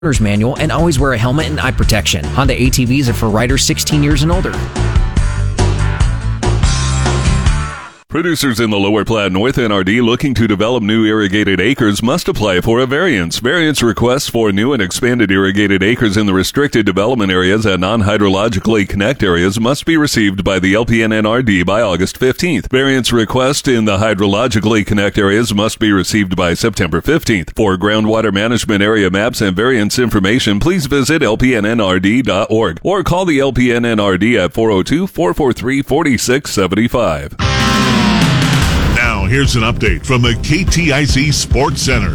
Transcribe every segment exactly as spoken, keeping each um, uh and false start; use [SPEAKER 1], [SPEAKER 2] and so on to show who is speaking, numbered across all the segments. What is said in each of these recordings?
[SPEAKER 1] manual, and always wear a helmet and eye protection. Honda A T Vs are for riders sixteen years and older.
[SPEAKER 2] Producers in the Lower Platte North N R D looking to develop new irrigated acres must apply for a variance. Variance requests for new and expanded irrigated acres in the restricted development areas and non-hydrologically connect areas must be received by the L P N N R D by August fifteenth. Variance requests in the hydrologically connect areas must be received by September fifteenth. For groundwater management area maps and variance information, please visit L P N N R D dot org or call the L P N N R D at four oh two, four four three, four six seven five.
[SPEAKER 3] Now, here's an update from the K T I C Sports Center.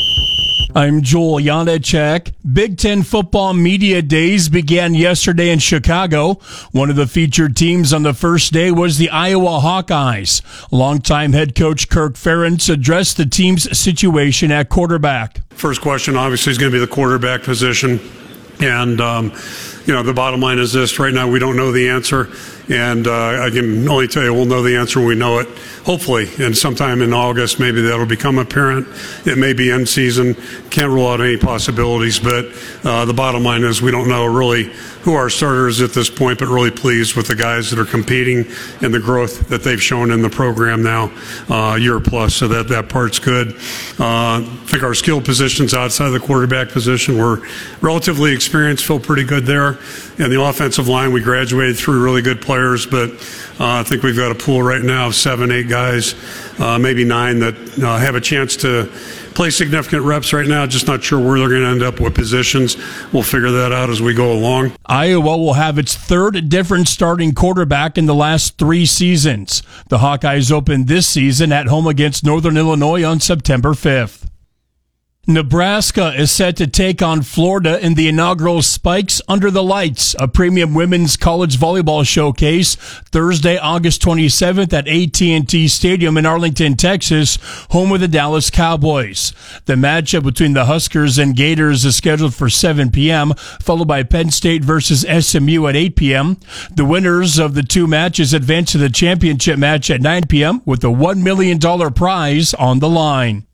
[SPEAKER 4] I'm Joel Janacek. Big Ten football media days began yesterday in Chicago. One of the featured teams on the first day was the Iowa Hawkeyes. Longtime head coach Kirk Ferentz addressed the team's situation at quarterback.
[SPEAKER 5] First question, obviously, is going to be the quarterback position. And, um, you know, the bottom line is this. Right now, we don't know the answer. And uh, I can only tell you we'll know the answer when we know it, hopefully. And sometime in August, maybe that'll become apparent. It may be end season. Can't rule out any possibilities. But uh, the bottom line is we don't know really who our starter is at this point, but really pleased with the guys that are competing and the growth that they've shown in the program now, uh, a year plus. So that, that part's good. Uh, I think our skill positions outside of the quarterback position were relatively experienced, feel pretty good there. And the offensive line, we graduated through really good players, but uh, I think we've got a pool right now of seven, eight guys, uh, maybe nine that uh, have a chance to play significant reps right now. Just not sure where they're going to end up with positions. We'll figure that out as we go along.
[SPEAKER 4] Iowa will have its third different starting quarterback in the last three seasons. The Hawkeyes opened this season at home against Northern Illinois on September fifth. Nebraska is set to take on Florida in the inaugural Spikes Under the Lights, a premium women's college volleyball showcase, Thursday, August twenty-seventh at A T and T Stadium in Arlington, Texas, home of the Dallas Cowboys. The matchup between the Huskers and Gators is scheduled for seven p.m., followed by Penn State versus S M U at eight p.m. The winners of the two matches advance to the championship match at nine p.m. with a one million dollars prize on the line.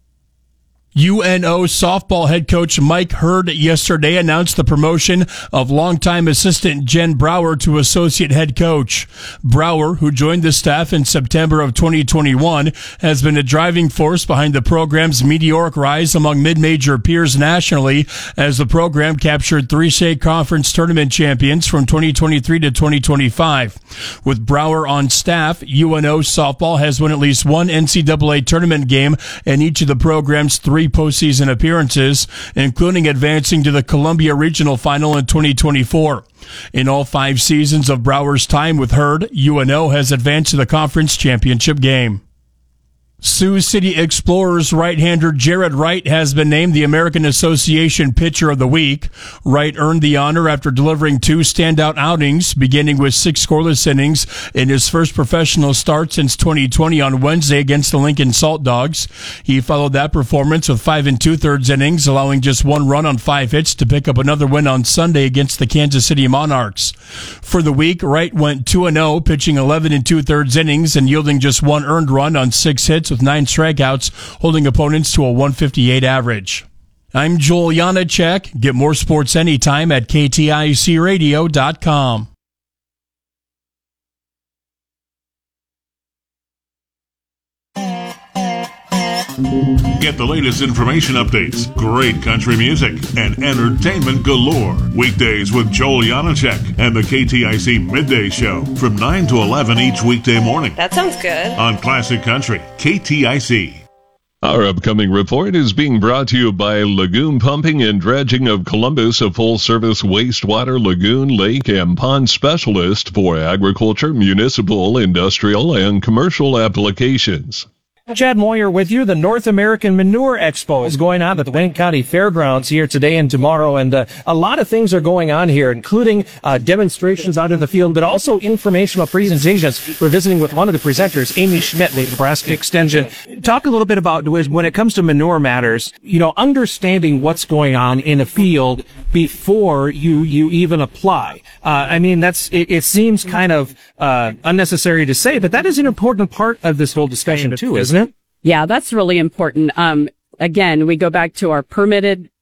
[SPEAKER 4] U N O softball head coach Mike Hurd yesterday announced the promotion of longtime assistant Jen Brower to associate head coach. Brower, who joined the staff in September of twenty twenty-one, has been a driving force behind the program's meteoric rise among mid-major peers nationally as the program captured three state conference tournament champions from twenty twenty-three to twenty twenty-five. With Brower on staff, U N O softball has won at least one N C double A tournament game in each of the program's three postseason appearances, including advancing to the Columbia Regional Final in twenty twenty-four. In all five seasons of Brower's time with Hurd, U N O has advanced to the conference championship game. Sioux City Explorers right-hander Jared Wright has been named the American Association Pitcher of the Week. Wright earned the honor after delivering two standout outings, beginning with six scoreless innings in his first professional start since twenty twenty on Wednesday against the Lincoln Salt Dogs. He followed that performance with five and two-thirds innings, allowing just one run on five hits to pick up another win on Sunday against the Kansas City Monarchs. For the week, Wright went two and oh, pitching eleven and two-thirds innings and yielding just one earned run on six hits with nine strikeouts, holding opponents to a one fifty-eight average. I'm Joel Janacek. Get more sports anytime at K T I C radio dot com.
[SPEAKER 3] Get the latest information updates, great country music, and entertainment galore. Weekdays with Joel Janacek and the K T I C Midday Show from nine to eleven each weekday morning.
[SPEAKER 6] That sounds good.
[SPEAKER 3] On Classic Country, K T I C.
[SPEAKER 2] Our upcoming report is being brought to you by Lagoon Pumping and Dredging of Columbus, a full-service wastewater, lagoon, lake, and pond specialist for agriculture, municipal, industrial, and commercial applications.
[SPEAKER 7] Chad Moyer with you. The North American Manure Expo is going on at the Wayne County Fairgrounds here today and tomorrow, and uh, a lot of things are going on here, including uh, demonstrations out in the field, but also informational presentations. We're visiting with one of the presenters, Amy Schmidt, with Nebraska Extension. Talk a little bit about, when it comes to manure matters, you know, understanding what's going on in a field before you you even apply. Uh, I mean, that's it, it seems kind of uh, unnecessary to say, but that is an important part of this whole discussion too, isn't it?
[SPEAKER 6] Yeah, that's really important. Um, again, we go back to our permitted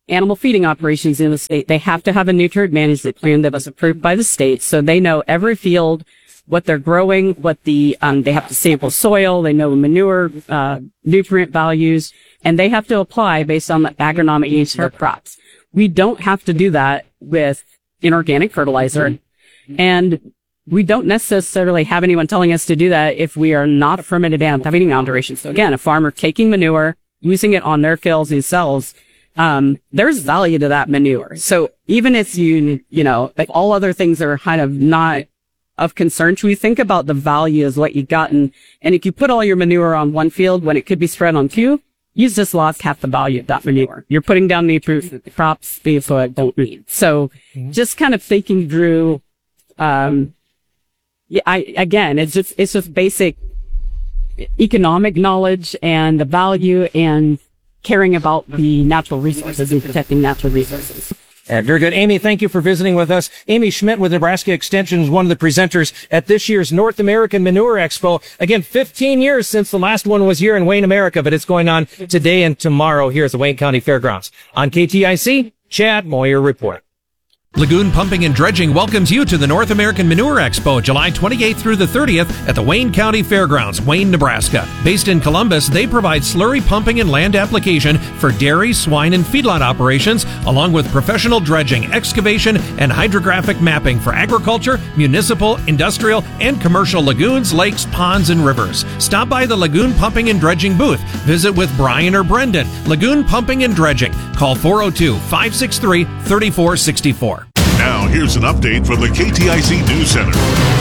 [SPEAKER 6] animal feeding operations in the state, they have to have a nutrient management plan that was approved by the state. So they know every field, what they're growing, what the, um, they have to sample soil, they know manure, uh, nutrient values, and they have to apply based on the agronomic needs of their crops. We don't have to do that with inorganic fertilizer. And we don't necessarily have anyone telling us to do that if we are not a permitted animal feeding operation. So again, a farmer taking manure, using it on their fields themselves, um, there's value to that manure. So even if you, you know, if all other things are kind of not of concern to you, think about the value as what you've gotten. And if you put all your manure on one field when it could be spread on two, you just lost half the value of that manure. You're putting down nutrients that the crops don't need. So just kind of thinking through, um, yeah, I, again, it's just, it's just basic economic knowledge and the value and caring about the natural resources and protecting natural resources.
[SPEAKER 7] Uh, very good. Amy, thank you for visiting with us. Amy Schmidt with Nebraska Extension is one of the presenters at this year's North American Manure Expo. Again, fifteen years since the last one was here in Wayne, America, but it's going on today and tomorrow here at the Wayne County Fairgrounds. On K T I C, Chad Moyer report.
[SPEAKER 8] Lagoon Pumping and Dredging welcomes you to the North American Manure Expo, July twenty-eighth through the thirtieth at the Wayne County Fairgrounds, Wayne, Nebraska. Based in Columbus, they provide slurry pumping and land application for dairy, swine, and feedlot operations, along with professional dredging, excavation, and hydrographic mapping for agriculture, municipal, industrial, and commercial lagoons, lakes, ponds, and rivers. Stop by the Lagoon Pumping and Dredging booth. Visit with Brian or Brendan. Lagoon Pumping and Dredging. Call four oh two, five six three, three four six four.
[SPEAKER 3] Now, here's an update from the K T I C News Center.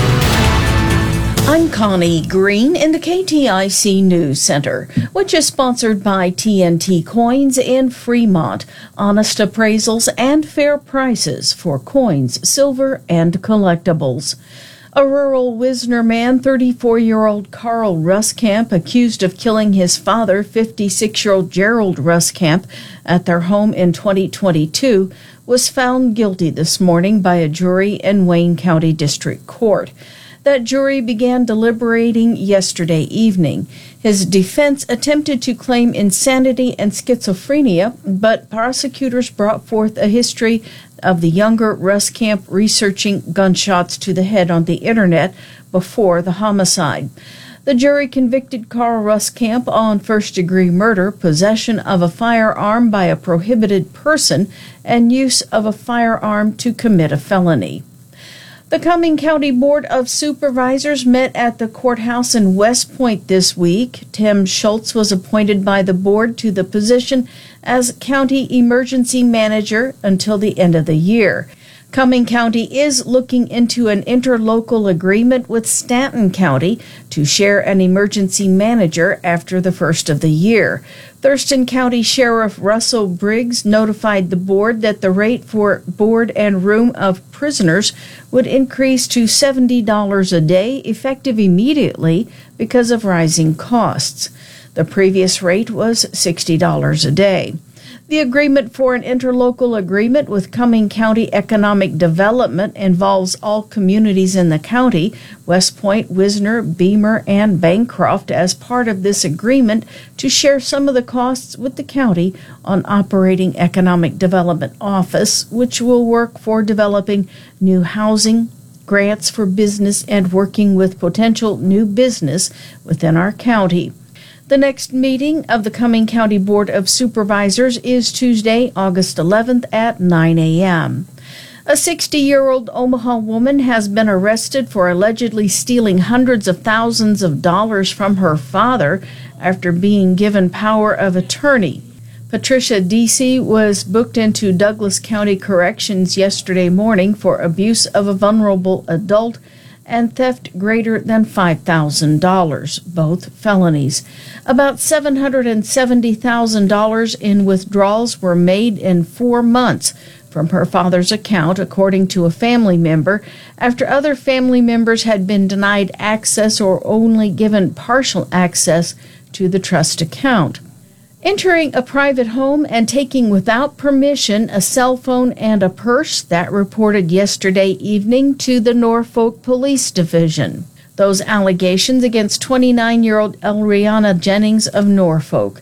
[SPEAKER 9] I'm Connie Green in the K T I C News Center, which is sponsored by T N T Coins in Fremont. Honest appraisals and fair prices for coins, silver, and collectibles. A rural Wisner man, thirty-four-year-old Carl Ruskamp, accused of killing his father, fifty-six-year-old Gerald Ruskamp, at their home in twenty twenty-two, was found guilty this morning by a jury in Wayne County District Court. That jury began deliberating yesterday evening. His defense attempted to claim insanity and schizophrenia, but prosecutors brought forth a history of the younger Ruskamp researching gunshots to the head on the internet before the homicide. The jury convicted Carl Ruskamp on first-degree murder, possession of a firearm by a prohibited person, and use of a firearm to commit a felony. The Cumming County Board of Supervisors met at the courthouse in West Point this week. Tim Schultz was appointed by the board to the position as County Emergency Manager until the end of the year. Cumming County is looking into an interlocal agreement with Stanton County to share an emergency manager after the first of the year. Thurston County Sheriff Russell Briggs notified the board that the rate for board and room of prisoners would increase to seventy dollars a day, effective immediately because of rising costs. The previous rate was sixty dollars a day. The agreement for an interlocal agreement with Cumming County Economic Development involves all communities in the county, West Point, Wisner, Beamer, and Bancroft, as part of this agreement to share some of the costs with the county on operating Economic Development Office, which will work for developing new housing, grants for business, and working with potential new business within our county. The next meeting of the Cumming County Board of Supervisors is Tuesday, August eleventh at nine a.m. A sixty-year-old Omaha woman has been arrested for allegedly stealing hundreds of thousands of dollars from her father after being given power of attorney. Patricia Deasy was booked into Douglas County Corrections yesterday morning for abuse of a vulnerable adult and theft greater than five thousand dollars, both felonies. About seven hundred seventy thousand dollars in withdrawals were made in four months from her father's account, according to a family member, after other family members had been denied access or only given partial access to the trust account. Entering a private home and taking without permission a cell phone and a purse, that reported yesterday evening to the Norfolk Police Division. Those allegations against twenty-nine-year-old Elriana Jennings of Norfolk. The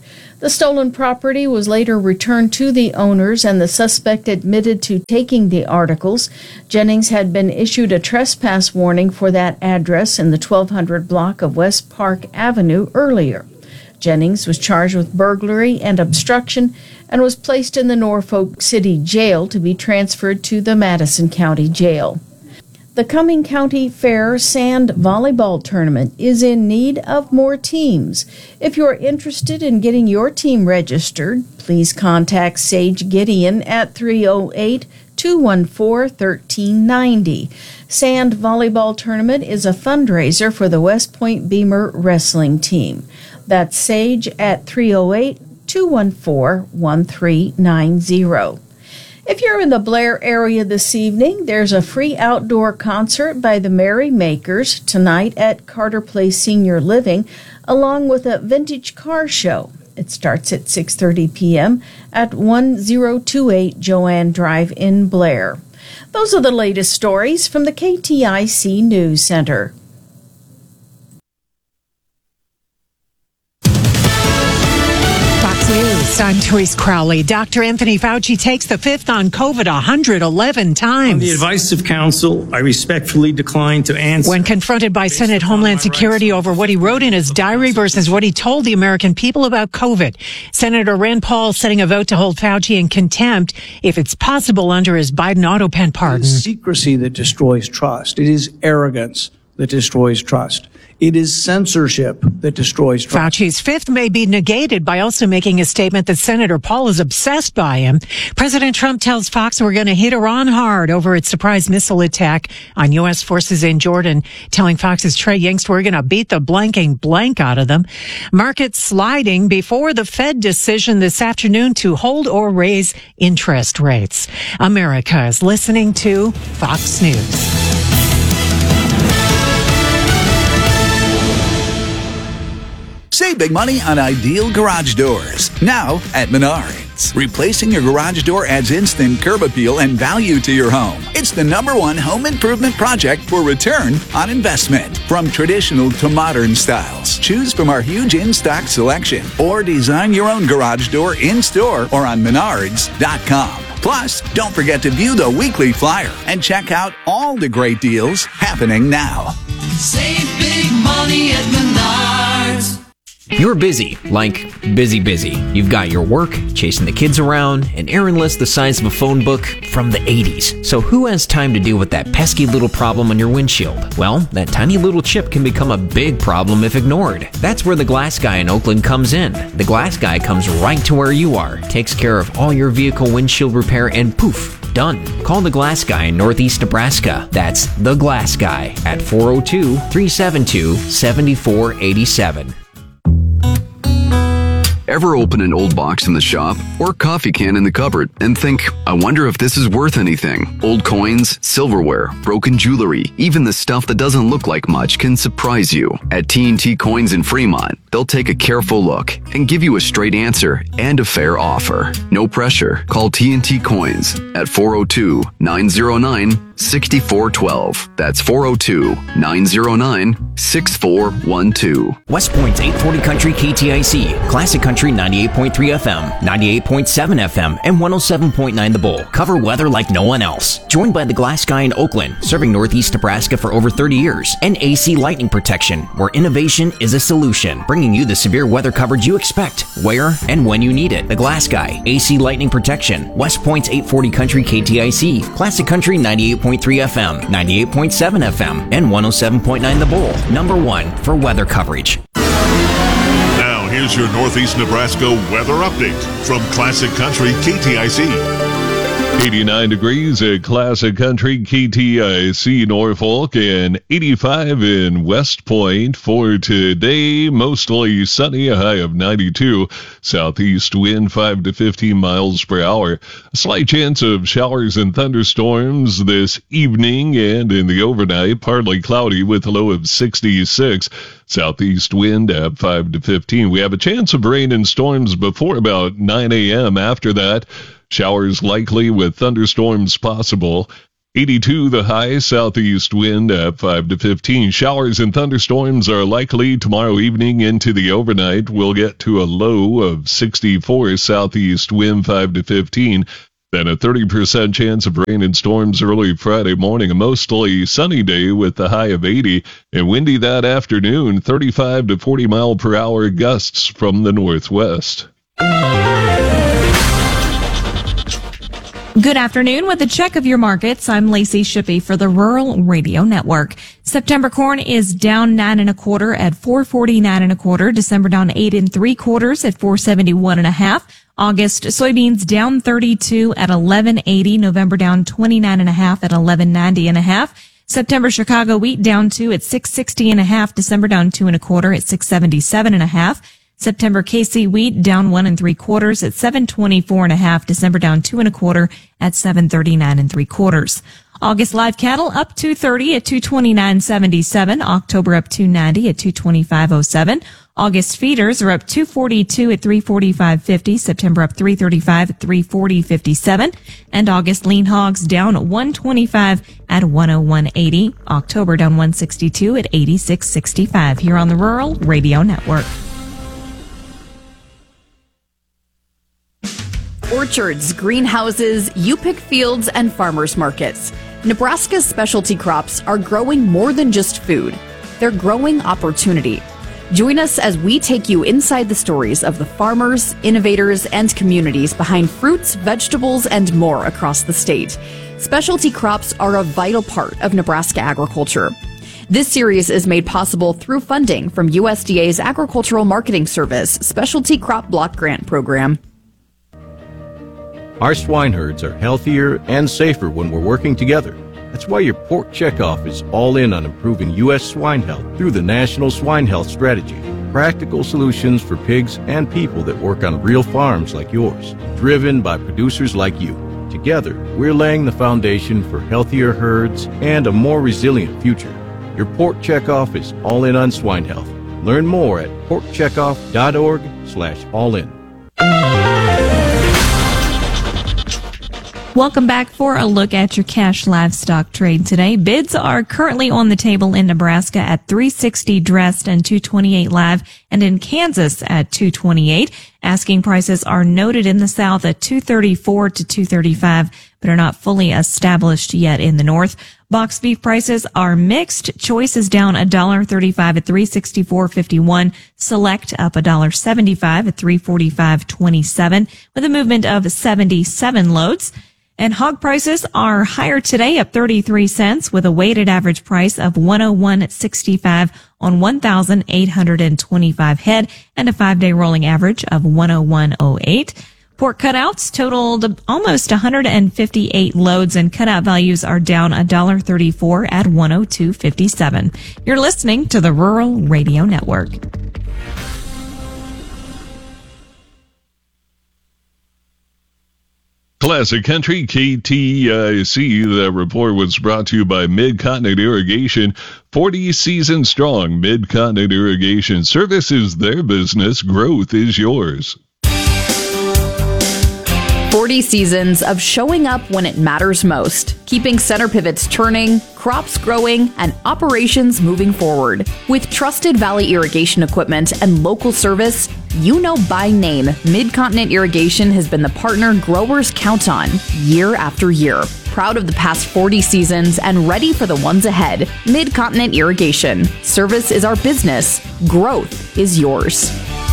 [SPEAKER 9] The stolen property was later returned to the owners, and the suspect admitted to taking the articles. Jennings had been issued a trespass warning for that address in the twelve hundred block of West Park Avenue earlier. Jennings was charged with burglary and obstruction and was placed in the Norfolk City Jail to be transferred to the Madison County Jail. The coming county fair sand volleyball tournament is in need of more teams. If you're interested in getting your team registered, please contact Sage Gideon at three oh eight, two one four, one three nine oh. Sand volleyball tournament is a fundraiser for the West Point Beamer wrestling team. That's Sage at three oh eight, two one four, one three nine oh. If you're in the Blair area this evening, there's a free outdoor concert by the Merry Makers tonight at Carter Place Senior Living, along with a vintage car show. It starts at six thirty p.m. at one oh two eight Joanne Drive in Blair. Those are the latest stories from the K T I C News Center.
[SPEAKER 10] News. I'm Therese Crowley. Doctor Anthony Fauci takes the fifth on COVID one hundred eleven times.
[SPEAKER 11] On the advice of counsel, I respectfully decline to answer.
[SPEAKER 10] When confronted by Senate Homeland Security over what he wrote in his diary versus what he told the American people about COVID, Senator Rand Paul setting a vote to hold Fauci in contempt if it's possible under his Biden autopen pardon.
[SPEAKER 11] It is secrecy that destroys trust. It is arrogance that destroys trust. It is censorship that destroys trust.
[SPEAKER 10] Fauci's fifth may be negated by also making a statement that Senator Paul is obsessed by him. President Trump tells Fox we're going to hit Iran hard over its surprise missile attack on U S forces in Jordan, telling Fox's Trey Yingst we're going to beat the blanking blank out of them. Markets sliding before the Fed decision this afternoon to hold or raise interest rates. America is listening to Fox News.
[SPEAKER 12] Save big money on ideal garage doors. Now at Menards. Replacing your garage door adds instant curb appeal and value to your home. It's the number one home improvement project for return on investment. From traditional to modern styles, choose from our huge in-stock selection or design your own garage door in-store or on menards dot com. Plus, don't forget to view the weekly flyer and check out all the great deals happening now.
[SPEAKER 13] Save big money at Menards.
[SPEAKER 1] You're busy, like busy, busy. You've got your work, chasing the kids around, an errand list the size of a phone book from the eighties. So who has time to deal with that pesky little problem on your windshield? Well, that tiny little chip can become a big problem if ignored. That's where the Glass Guy in Oakland comes in. The Glass Guy comes right to where you are, takes care of all your vehicle windshield repair, and poof, done. Call the Glass Guy in Northeast Nebraska. That's the Glass Guy at four oh two, three seven two, seven four eight seven.
[SPEAKER 14] Ever open an old box in the shop or coffee can in the cupboard and think, I wonder if this is worth anything? Old coins, silverware, broken jewelry, even the stuff that doesn't look like much can surprise you. At T and T Coins in Fremont, they'll take a careful look and give you a straight answer and a fair offer. No pressure. Call T and T Coins at four oh two, nine oh nine, six four one two. That's four oh two, nine oh nine, six four one two.
[SPEAKER 1] West Point's eight forty Country K T I C, Classic Country ninety-eight point three F M, ninety-eight point seven F M, and one oh seven point nine The Bull. Cover weather like no one else. Joined by the Glass Guy in Oakland, serving Northeast Nebraska for over thirty years, and A C Lightning Protection, where innovation is a solution, bringing you the severe weather coverage you expect, where and when you need it. The Glass Guy, A C Lightning Protection, West Point's eight forty Country K T I C, Classic Country ninety-eight point three F M, ninety-eight point seven F M, and one oh seven point nine The Bull. Number one for weather coverage.
[SPEAKER 3] Now, here's your Northeast Nebraska weather update from Classic Country K T I C.
[SPEAKER 2] eighty-nine degrees at Classic Country K T I C Norfolk and eighty-five in West Point for today. Mostly sunny, a high of ninety-two. Southeast wind five to fifteen miles per hour. A slight chance of showers and thunderstorms this evening and in the overnight. Partly cloudy with a low of sixty-six. Southeast wind at five to fifteen. We have a chance of rain and storms before about nine a.m. After that, showers likely with thunderstorms possible. eighty-two the high, southeast wind at five to fifteen. Showers and thunderstorms are likely tomorrow evening into the overnight. We'll get to a low of sixty-four, southeast wind five to fifteen. Then a thirty percent chance of rain and storms early Friday morning. A mostly sunny day with the high of eighty. And windy that afternoon, thirty-five to forty mile per hour gusts from the northwest.
[SPEAKER 15] Good afternoon. With a check of your markets, I'm Lacey Shippey for the Rural Radio Network. September corn is down nine and a quarter at four forty-nine and a quarter. December down eight and three quarters at four seventy-one and a half. August soybeans down thirty-two at eleven eighty. November down twenty-nine and a half at eleven ninety and a half. September Chicago wheat down two at six sixty and a half. December down two and a quarter at six seventy-seven and a half. September K C wheat down one and three quarters at seven twenty-four and a half. December down two and a quarter at seven thirty-nine and three quarters. August live cattle up two thirty at two twenty-nine seventy-seven. October up two ninety at two twenty-five oh seven. August feeders are up two forty-two at three forty-five fifty. September up three thirty-five at three forty fifty-seven. And August lean hogs down one twenty-five at one oh one eighty. October down one sixty-two at eighty-six sixty-five. Here on the Rural Radio Network.
[SPEAKER 16] Orchards, greenhouses, U-Pick fields, and farmers markets. Nebraska's specialty crops are growing more than just food. They're growing opportunity. Join us as we take you inside the stories of the farmers, innovators, and communities behind fruits, vegetables, and more across the state. Specialty crops are a vital part of Nebraska agriculture. This series is made possible through funding from U S D A's Agricultural Marketing Service Specialty Crop Block Grant Program.
[SPEAKER 17] Our swine herds are healthier and safer when we're working together. That's why your Pork Checkoff is all in on improving U S swine health through the National Swine Health Strategy. Practical solutions for pigs and people that work on real farms like yours, driven by producers like you. Together, we're laying the foundation for healthier herds and a more resilient future. Your Pork Checkoff is all in on swine health. Learn more at porkcheckoff.org slash all in.
[SPEAKER 15] Welcome back for a look at your cash livestock trade today. Bids are currently on the table in Nebraska at three sixty dressed and two twenty-eight live, and in Kansas at two twenty-eight. Asking prices are noted in the South at two thirty-four to two thirty-five, but are not fully established yet in the North. Box beef prices are mixed. Choice is down one dollar thirty-five at three sixty-four fifty-one. Select up one dollar seventy-five at three forty-five twenty-seven, with a movement of seventy-seven loads. And hog prices are higher today, up thirty-three cents, with a weighted average price of one oh one sixty-five on one thousand eight hundred twenty-five head, and a five-day rolling average of one oh one oh eight. Pork cutouts totaled almost one hundred fifty-eight loads, and cutout values are down one dollar thirty-four at one oh two fifty-seven. You're listening to the Rural Radio Network.
[SPEAKER 2] Classic Country, K T I C. The report was brought to you by Mid-Continent Irrigation. forty seasons strong. Mid-Continent Irrigation. Service is their business. Growth is yours.
[SPEAKER 16] forty seasons of showing up when it matters most, keeping center pivots turning, crops growing, and operations moving forward. With trusted Valley irrigation equipment and local service, you know by name, Mid-Continent Irrigation has been the partner growers count on year after year. Proud of the past forty seasons and ready for the ones ahead. Mid-Continent Irrigation. Service is our business. Growth is yours.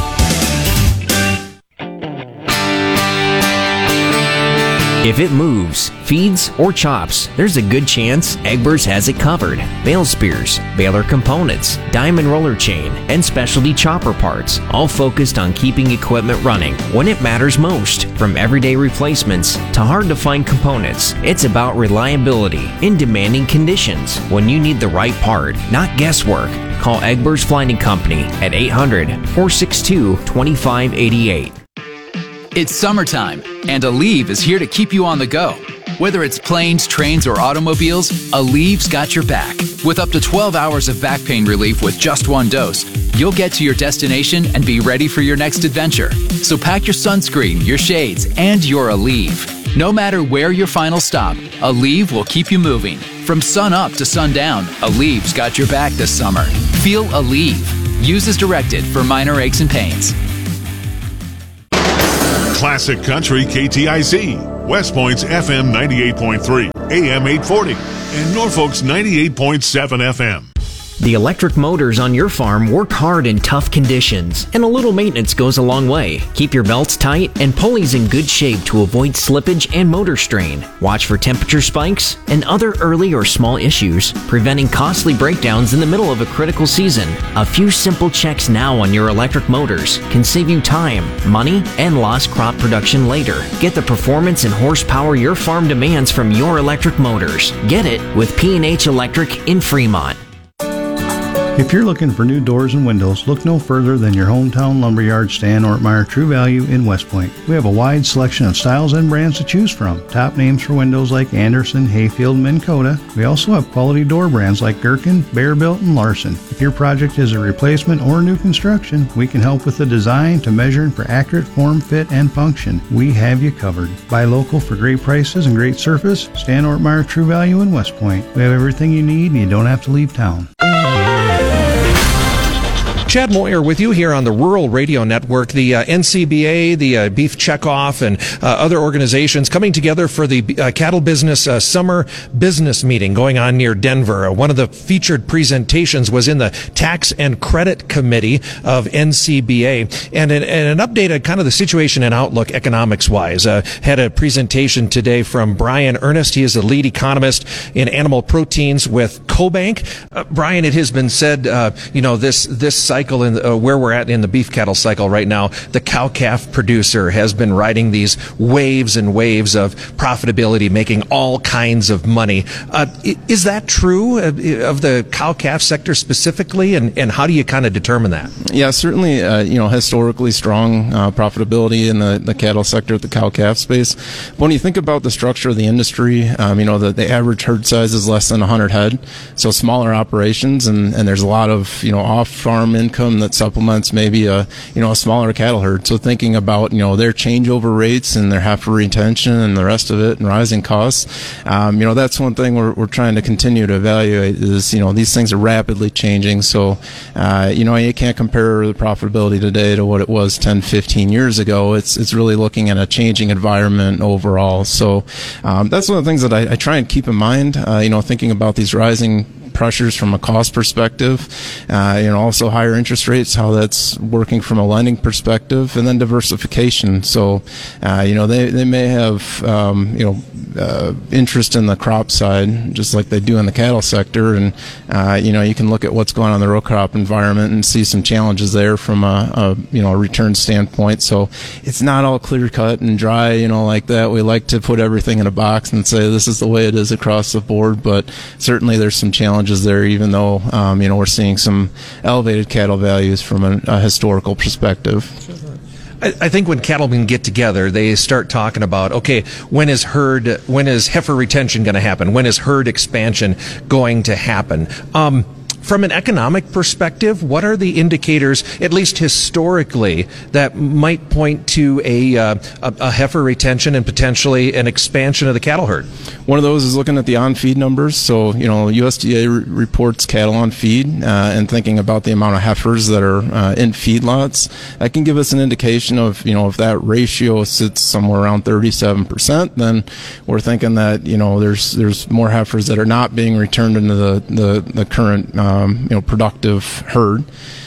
[SPEAKER 1] If it moves, feeds, or chops, there's a good chance Egbers has it covered. Bale spears, baler components, diamond roller chain, and specialty chopper parts, all focused on keeping equipment running when it matters most. From everyday replacements to hard-to-find components, it's about reliability in demanding conditions. When you need the right part, not guesswork, call Egbers Flying Company at eight hundred, four six two, two five eight eight.
[SPEAKER 18] It's summertime, and Aleve is here to keep you on the go. Whether it's planes, trains, or automobiles, Aleve's got your back. With up to twelve hours of back pain relief with just one dose, you'll get to your destination and be ready for your next adventure. So pack your sunscreen, your shades, and your Aleve. No matter where your final stop, Aleve will keep you moving. From sun up to sundown, Aleve's got your back this summer. Feel Aleve. Use as directed for minor aches and pains.
[SPEAKER 3] Classic Country K T I C, West Point's F M ninety-eight point three, A M eight forty, and Norfolk's ninety-eight point seven F M.
[SPEAKER 1] The electric motors on your farm work hard in tough conditions, and a little maintenance goes a long way. Keep your belts tight and pulleys in good shape to avoid slippage and motor strain. Watch for temperature spikes and other early or small issues, preventing costly breakdowns in the middle of a critical season. A few simple checks now on your electric motors can save you time, money, and lost crop production later. Get the performance and horsepower your farm demands from your electric motors. Get it with P and H Electric in Fremont.
[SPEAKER 19] If you're looking for new doors and windows, look no further than your hometown lumberyard, Stan Ortmeyer True Value in West Point. We have a wide selection of styles and brands to choose from. Top names for windows like Anderson, Hayfield, and Minn Kota. We also have quality door brands like Gherkin, Bearbuilt, and Larson. If your project is a replacement or new construction, we can help with the design to measure for accurate form, fit, and function. We have you covered. Buy local for great prices and great service. Stan Ortmeyer True Value in West Point. We have everything you need and you don't have to leave town.
[SPEAKER 8] Chad Moyer with you here on the Rural Radio Network. The uh, N C B A, the uh, Beef Checkoff, and uh, other organizations coming together for the uh, Cattle Business uh, Summer Business Meeting going on near Denver. Uh, one of the featured presentations was in the Tax and Credit Committee of N C B A, and an, and an update on kind of the situation and outlook economics-wise. Uh, had a presentation today from Brian Ernest. He is the lead economist in animal proteins with CoBank. Uh, Brian, it has been said, uh, you know, this this cycle in the, uh, where we're at in the beef cattle cycle right now, the cow-calf producer has been riding these waves and waves of profitability, making all kinds of money. Uh, is that true of, of the cow-calf sector specifically, and, and how do you kind of determine that?
[SPEAKER 20] Yeah, certainly, uh, you know, historically strong uh, profitability in the, the cattle sector, the cow-calf space. But when you think about the structure of the industry, um, you know, the, the average herd size is less than one hundred head, so smaller operations, and, and there's a lot of, you know, off-farm income that supplements maybe a you know a smaller cattle herd. So thinking about you know their changeover rates and their heifer retention and the rest of it and rising costs, um, you know that's one thing we're we're trying to continue to evaluate is you know these things are rapidly changing. So uh, you know you can't compare the profitability today to what it was ten, fifteen years ago. It's it's really looking at a changing environment overall. So um, that's one of the things that I, I try and keep in mind. Uh, you know thinking about these rising pressures from a cost perspective, uh, you know, also higher interest rates, how that's working from a lending perspective, and then diversification. So, uh, you know, they, they may have, um, you know, uh, interest in the crop side, just like they do in the cattle sector. And, uh, you know, you can look at what's going on in the row crop environment and see some challenges there from a, a you know, a return standpoint. So it's not all clear cut and dry, you know, like that. We like to put everything in a box and say this is the way it is across the board, but certainly there's some challenges there, even though um, you know we're seeing some elevated cattle values from a, a historical perspective.
[SPEAKER 8] I, I think when cattlemen get together, they start talking about, okay, when is herd, when is heifer retention going to happen? When is herd expansion going to happen? Um, From an economic perspective, what are the indicators, at least historically, that might point to a, uh, a, a heifer retention and potentially an expansion of the cattle herd?
[SPEAKER 20] One of those is looking at the on-feed numbers. So, you know, U S D A re- reports cattle on feed, uh, and thinking about the amount of heifers that are uh, in feedlots. That can give us an indication of, you know, if that ratio sits somewhere around thirty-seven percent, then we're thinking that, you know, there's there's more heifers that are not being returned into the, the, the current uh, Um, you know, productive herd.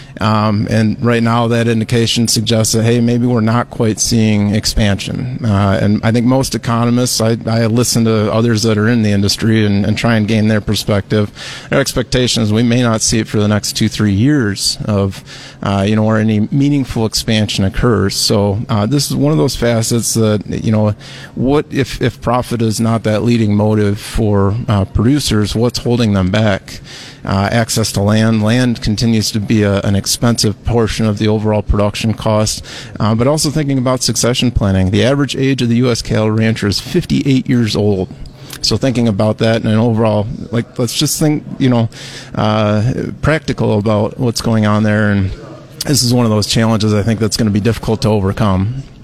[SPEAKER 20] Um, and right now that indication suggests that, hey, maybe we're not quite seeing expansion. Uh, and I think most economists, I, I listen to others that are in the industry and, and try and gain their perspective. Their expectation is we may not see it for the next two, three years of, uh, you know, where any meaningful expansion occurs. So uh, this is one of those facets that, you know, what if, if profit is not that leading motive for uh, producers, what's holding them back? Uh, access to land. Land continues to be a, an expensive portion of the overall production cost, uh, but also thinking about succession planning. The average age of the U S cattle rancher is fifty-eight years old. So thinking about that and overall, like, let's just think, you know, uh, practical about what's going on there. And this is one of those challenges I think that's going to be difficult to overcome.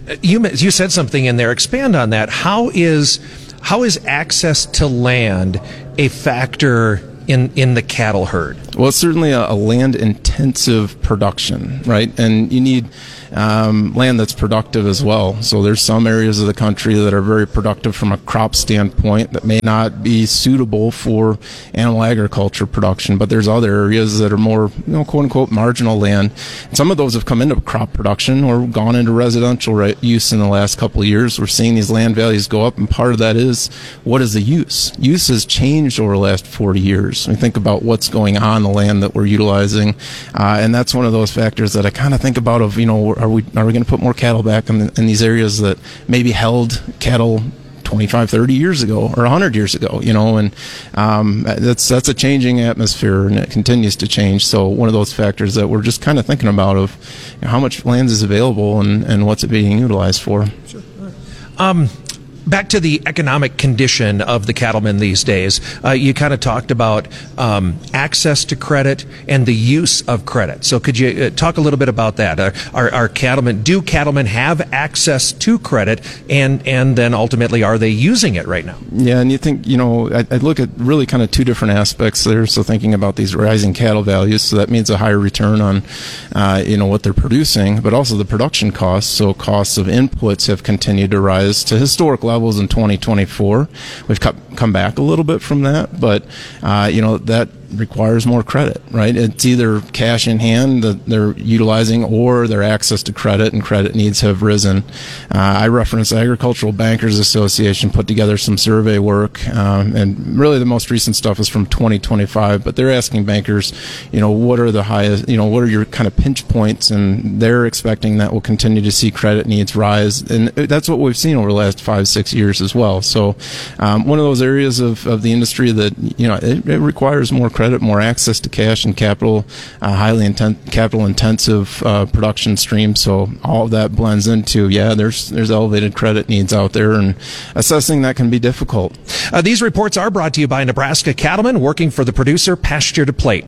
[SPEAKER 8] you you said something in there. Expand on that. How is how is access to land a factor in in the cattle herd?
[SPEAKER 20] Well, it's certainly a, a land-intensive production, right? And you need um, land that's productive as well. So there's some areas of the country that are very productive from a crop standpoint that may not be suitable for animal agriculture production, but there's other areas that are more, you know, quote-unquote marginal land. And some of those have come into crop production or gone into residential right, use in the last couple of years. We're seeing these land values go up, and part of that is, what is the use? Use has changed over the last forty years. We think about what's going on the land that we're utilizing, uh, and that's one of those factors that I kind of think about of, you know, are we are we going to put more cattle back in, the, in these areas that maybe held cattle twenty-five, thirty years ago or one hundred years ago, you know, and um, that's that's a changing atmosphere, and it continues to change. So one of those factors that we're just kind of thinking about of, you know, how much land is available and, and what's it being utilized for.
[SPEAKER 8] Sure. Um, Back to the economic condition of the cattlemen these days. Uh, you kind of talked about um, access to credit and the use of credit. So could you uh, talk a little bit about that? Are, are, are cattlemen, do cattlemen have access to credit, and, and then ultimately are they using it right now?
[SPEAKER 20] Yeah, and you think, you know, I, I look at really kind of two different aspects there. So thinking about these rising cattle values, so that means a higher return on, uh, you know, what they're producing, but also the production costs. So costs of inputs have continued to rise to historic levels in twenty twenty-four. We've come back a little bit from that, but uh, you know, that requires more credit, right? It's either cash in hand that they're utilizing or their access to credit, and credit needs have risen. Uh, I reference Agricultural Bankers Association put together some survey work, um, and really the most recent stuff is from twenty twenty-five, but they're asking bankers, you know, what are the highest, you know, what are your kind of pinch points, and they're expecting that we'll continue to see credit needs rise, and that's what we've seen over the last five, six years as well. So um, one of those areas of, of the industry that, you know, it, it requires more credit, more access to cash and capital, uh, highly inten- capital intensive uh, production stream. So all of that blends into, yeah, there's there's elevated credit needs out there, and assessing that can be difficult.
[SPEAKER 8] Uh, these reports are brought to you by Nebraska Cattlemen, working for the producer, pasture to plate.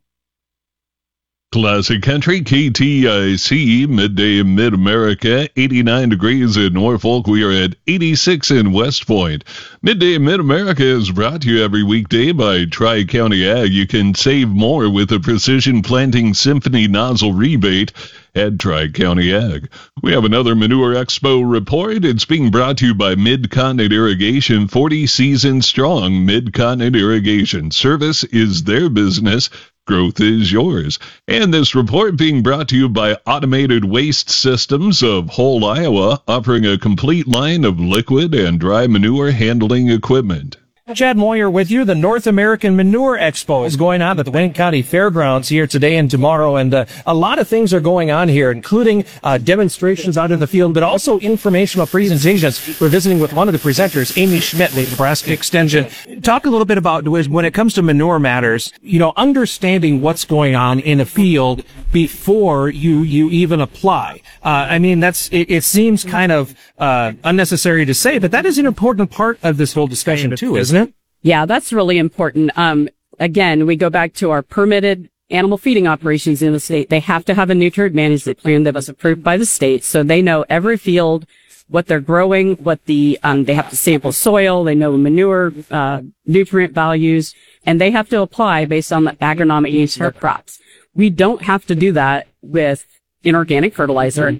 [SPEAKER 2] Classic Country, K T I C, midday in Mid-America, eighty-nine degrees in Norfolk. We are at eighty-six in West Point. Midday in Mid-America is brought to you every weekday by Tri-County Ag. You can save more with the Precision Planting Symphony Nozzle Rebate at Tri-County Ag. We have another Manure Expo report. It's being brought to you by Mid-Continent Irrigation, forty seasons strong. Mid-Continent Irrigation. Service is their business. Growth is yours. And this report being brought to you by Automated Waste Systems of Whole Iowa, offering a complete line of liquid and dry manure handling equipment.
[SPEAKER 7] Chad Moyer with you. The North American Manure Expo is going on at the Wayne County Fairgrounds here today and tomorrow, and uh, a lot of things are going on here, including uh, demonstrations out in the field, but also informational presentations. We're visiting with one of the presenters, Amy Schmidt with Nebraska Extension. Talk a little bit about, when it comes to manure matters, you know, understanding what's going on in a field before you you even apply. Uh, I mean, that's it, it seems kind of uh, unnecessary to say, but that is an important part of this whole discussion too, isn't it?
[SPEAKER 6] Yeah, that's really important. Um, again, we go back to our permitted animal feeding operations in the state. They have to have a nutrient management plan that was approved by the state, so they know every field, what they're growing, what the, um, they have to sample soil, they know manure, uh, nutrient values, and they have to apply based on the agronomic needs of their crops. We don't have to do that with inorganic fertilizer,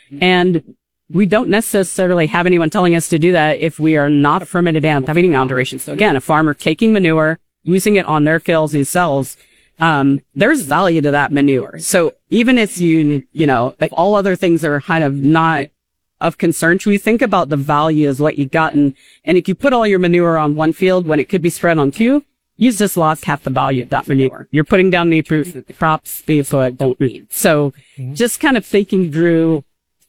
[SPEAKER 6] and we don't necessarily have anyone telling us to do that if we are not a permitted animal feeding operation. So again, a farmer taking manure, using it on their fields and cells, um, there's value to that manure. So even if you, you know, like all other things are kind of not of concern to you, think about the value is what you've gotten. And if you put all your manure on one field when it could be spread on two, you've just lost half the value of that manure. You're putting down nutrients that the crops don't need. So just kind of thinking through,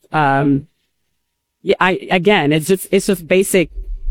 [SPEAKER 6] um, yeah, I, again, it's just, it's just basic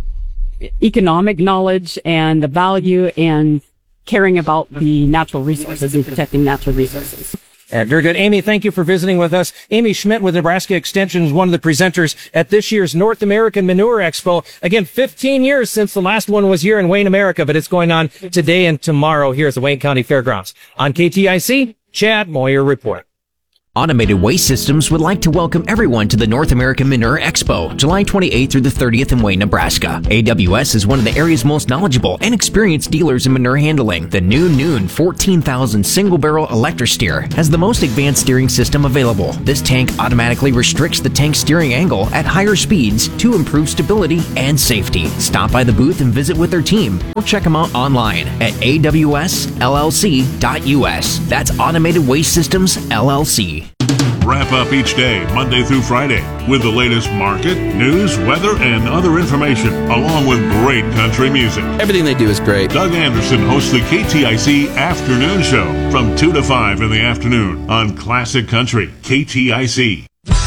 [SPEAKER 6] economic knowledge and the value and caring about the natural resources and protecting natural resources.
[SPEAKER 7] Uh, very good. Amy, thank you for visiting with us. Amy Schmidt with Nebraska Extension is one of the presenters at this year's North American Manure Expo. Again, fifteen years since the last one was here in Wayne, America, but it's going on today and tomorrow here at the Wayne County Fairgrounds. On K T I C, Chad Moyer report.
[SPEAKER 1] Automated Waste Systems would like to welcome everyone to the North American Manure Expo, July twenty-eighth through the thirtieth in Wayne, Nebraska. A W S is one of the area's most knowledgeable and experienced dealers in manure handling. The new Noon fourteen thousand single barrel Electrosteer has the most advanced steering system available. This tank automatically restricts the tank steering angle at higher speeds to improve stability and safety. Stop by the booth and visit with their team, or check them out online at A W S L L C dot U S. That's Automated Waste Systems, L L C.
[SPEAKER 3] Wrap up each day, Monday through Friday, with the latest market, news, weather, and other information, along with great country music.
[SPEAKER 21] Everything they do is great.
[SPEAKER 3] Doug Anderson hosts the K T I C Afternoon Show from two to five in the afternoon on Classic Country, K T I C.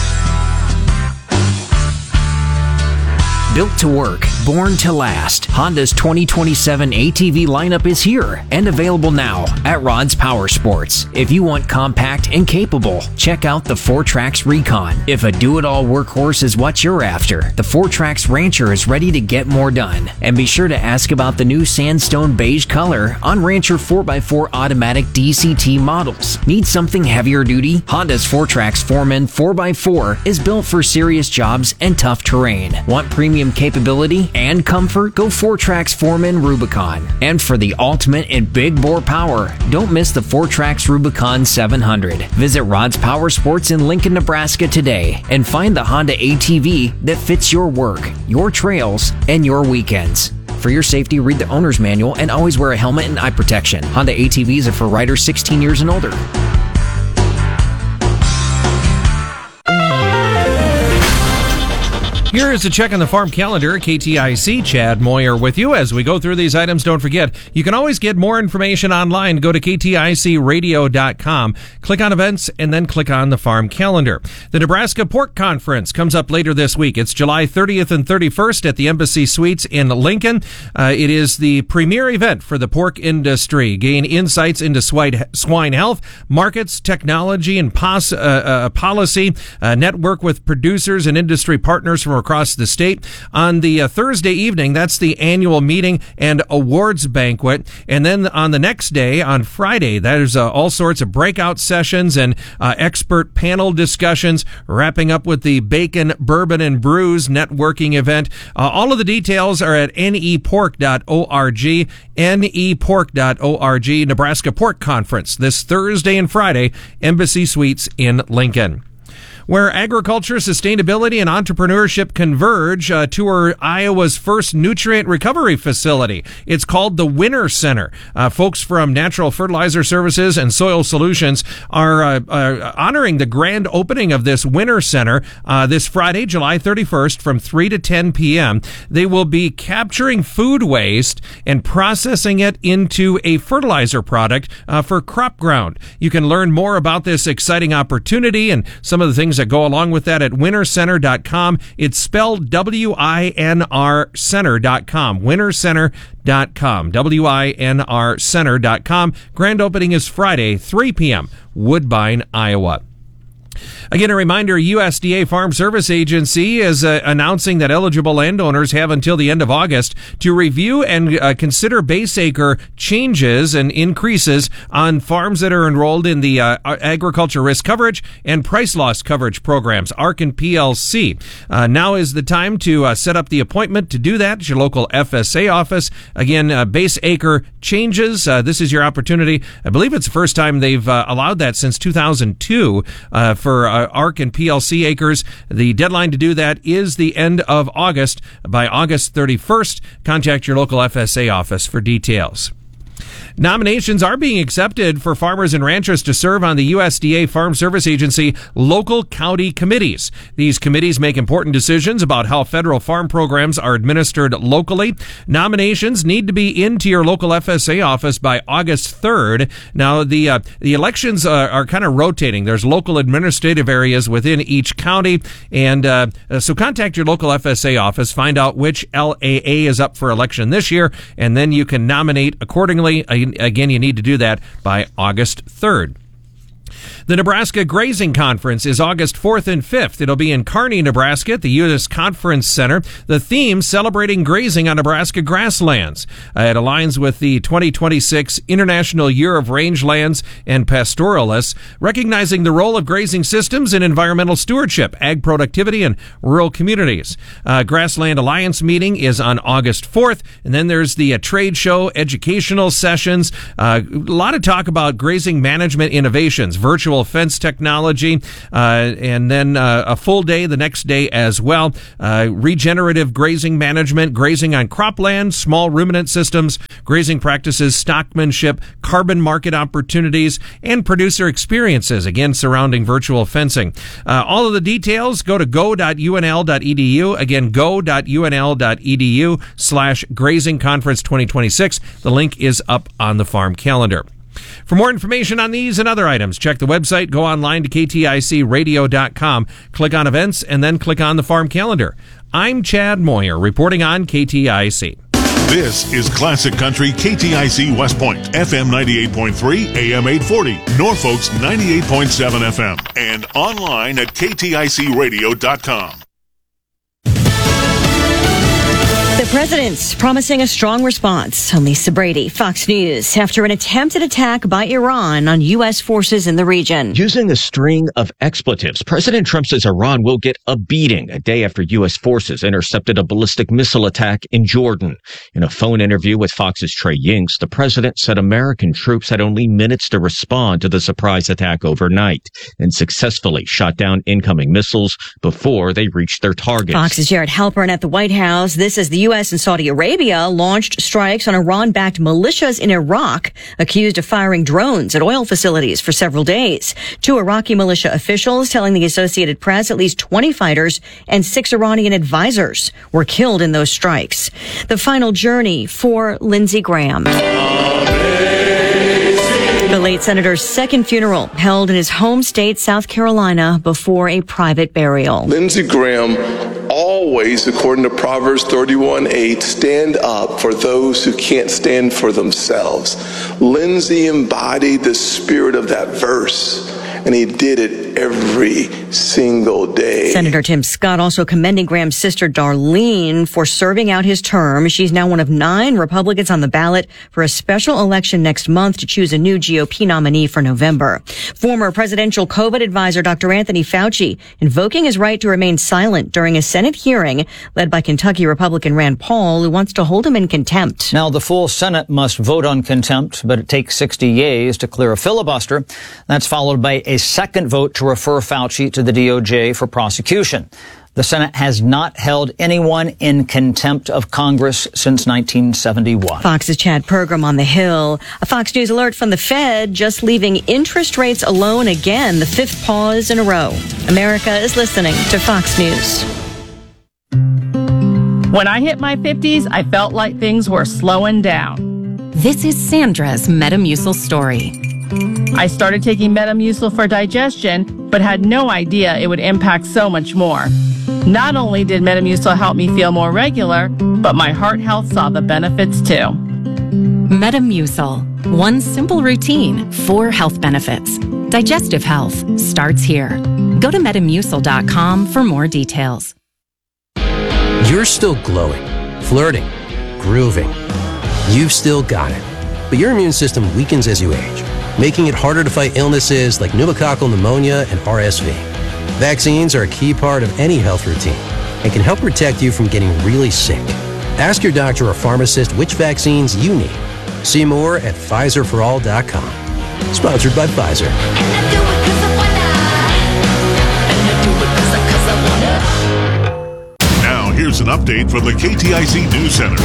[SPEAKER 1] Built to work, born to last, Honda's twenty twenty-seven A T V lineup is here and available now at Rod's Power Sports. If you want compact and capable, check out the four Trax Recon. If a do-it-all workhorse is what you're after, the four Trax Rancher is ready to get more done. And be sure to ask about the new sandstone beige color on Rancher four by four automatic D C T models. Need something heavier duty? Honda's four Trax Foreman four by four is built for serious jobs and tough terrain. Want premium capability and comfort? Go four Trax Foreman Rubicon. And for the ultimate in big bore power, don't miss the four Trax Rubicon seven hundred. Visit Rod's Power Sports in Lincoln, Nebraska today and find the Honda A T V that fits your work, your trails, and your weekends. For your safety, read the owner's manual and always wear a helmet and eye protection. Honda A T Vs are for riders sixteen years and older.
[SPEAKER 8] Here is a check on the farm calendar. K T I C, Chad Moyer with you. As we go through these items, don't forget, you can always get more information online. Go to K T I C radio dot com, click on events, and then click on the farm calendar. The Nebraska Pork Conference comes up later this week. It's July thirtieth and thirty-first at the Embassy Suites in Lincoln. Uh, it is the premier event for the pork industry. Gain insights into swine health, markets, technology, and pos- uh, uh, policy. Uh, network with producers and industry partners from across the state. On the uh, Thursday evening, that's the annual meeting and awards banquet. And then on the next day, on Friday, there's uh, all sorts of breakout sessions and uh, expert panel discussions, wrapping up with the Bacon, Bourbon, and Brews networking event. Uh, all of the details are at N E pork dot org, N E pork dot org, Nebraska Pork Conference, this Thursday and Friday, Embassy Suites in Lincoln. Where agriculture, sustainability, and entrepreneurship converge, uh, tour Iowa's first nutrient recovery facility. It's called the Winter Center. Uh, folks from Natural Fertilizer Services and Soil Solutions are uh, uh, honoring the grand opening of this Winter Center uh, this Friday, July thirty-first, from three to ten p.m. They will be capturing food waste and processing it into a fertilizer product uh, for crop ground. You can learn more about this exciting opportunity and some of the things that go along with that at winter center dot com. It's spelled W I N R center dot com. winter center dot com. W I N R center dot com. Grand opening is Friday, three p.m. Woodbine, Iowa. Again, a reminder, U S D A Farm Service Agency is uh, announcing that eligible landowners have until the end of August to review and uh, consider base acre changes and increases on farms that are enrolled in the uh, Agriculture Risk Coverage and Price Loss Coverage programs, A R C and P L C. Uh, now is the time to uh, set up the appointment to do that at your local F S A office. Again, uh, base acre changes. Uh, this is your opportunity. I believe it's the first time they've uh, allowed that since two thousand two uh, for uh, A R C and P L C acres. The deadline to do that is the end of August. By August thirty-first, contact your local F S A office for details. Nominations are being accepted for farmers and ranchers to serve on the U S D A Farm Service Agency local county committees. These committees make important decisions about how federal farm programs are administered locally. Nominations need to be into your local F S A office by August third. Now, the uh, the elections uh, are kind of rotating. There's local administrative areas within each county, and uh, so contact your local F S A office, find out which L A A is up for election this year, and then you can nominate accordingly. Again, you need to do that by August third. The Nebraska Grazing Conference is August fourth and fifth. It'll be in Kearney, Nebraska at the U S Conference Center. The theme, celebrating grazing on Nebraska grasslands. Uh, it aligns with the twenty twenty-six International Year of Rangelands and Pastoralists, recognizing the role of grazing systems in environmental stewardship, ag productivity, and rural communities. Uh, Grassland Alliance meeting is on August fourth, and then there's the uh, trade show, educational sessions, uh, a lot of talk about grazing management innovations, virtual fence technology, uh, and then uh, a full day the next day as well. Uh, regenerative grazing management, grazing on cropland, small ruminant systems, grazing practices, stockmanship, carbon market opportunities, and producer experiences, again, surrounding virtual fencing. Uh, all of the details, go to go dot u n l dot e d u. Again, go dot u n l dot e d u slash grazing conference twenty twenty-six. The link is up on the farm calendar. For more information on these and other items, check the website, go online to k t i c radio dot com, click on events, and then click on the farm calendar. I'm Chad Moyer, reporting on K T I C.
[SPEAKER 3] This is Classic Country K T I C West Point, F M ninety-eight point three, A M eight forty, Norfolk's ninety-eight point seven F M, and online at k t i c radio dot com.
[SPEAKER 21] The president's promising a strong response. I'm Lisa Brady, Fox News, after an attempted attack by Iran on U S forces in the region.
[SPEAKER 22] Using a string of expletives, President Trump says Iran will get a beating a day after U S forces intercepted a ballistic missile attack in Jordan. In a phone interview with Fox's Trey Yingst, the president said American troops had only minutes to respond to the surprise attack overnight and successfully shot down incoming missiles before they reached their targets.
[SPEAKER 21] Fox's Jared Halpern at the White House. This is the U S and Saudi Arabia launched strikes on Iran-backed militias in Iraq, accused of firing drones at oil facilities for several days. Two Iraqi militia officials telling the Associated Press at least twenty fighters and six Iranian advisors were killed in those strikes. The final journey for Lindsey Graham. The late senator's second funeral held in his home state, South Carolina, before a private burial.
[SPEAKER 23] Lindsey Graham always, according to Proverbs thirty-one eight, stand up for those who can't stand for themselves. Lindsey embodied the spirit of that verse, and he did it every single day.
[SPEAKER 21] Senator Tim Scott also commending Graham's sister Darlene for serving out his term. She's now one of nine Republicans on the ballot for a special election next month to choose a new G O P nominee for November. Former presidential COVID advisor Doctor Anthony Fauci invoking his right to remain silent during a Senate hearing led by Kentucky Republican Rand Paul, who wants to hold him in contempt.
[SPEAKER 24] Now, the full Senate must vote on contempt, but it takes sixty yeas to clear a filibuster. That's followed by a second vote to refer Fauci to the D O J for prosecution. The Senate has not held anyone in contempt of Congress since nineteen seventy-one.
[SPEAKER 21] Fox's Chad Pergram on the Hill. A Fox News alert from the Fed, just leaving interest rates alone again, the fifth pause in a row. America is listening to Fox News.
[SPEAKER 25] When I hit my fifties, I felt like things were slowing down.
[SPEAKER 26] This is Sandra's Metamucil story.
[SPEAKER 25] I started taking Metamucil for digestion, but had no idea it would impact so much more. Not only did Metamucil help me feel more regular, but my heart health saw the benefits too.
[SPEAKER 26] Metamucil. One simple routine, four health benefits. Digestive health starts here. Go to metamucil dot com for more details.
[SPEAKER 27] You're still glowing, flirting, grooving. You've still got it. But your immune system weakens as you age, making it harder to fight illnesses like pneumococcal pneumonia and R S V. Vaccines are a key part of any health routine and can help protect you from getting really sick. Ask your doctor or pharmacist which vaccines you need. See more at Pfizer for all dot com. Sponsored by Pfizer.
[SPEAKER 3] Now, here's an update from the K T I C News Center.